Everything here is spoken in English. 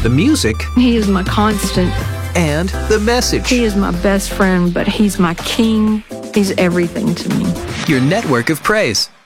the music, He is my constant. and the message. He is my best friend, but he's my king. He's everything to me. Your network of praise.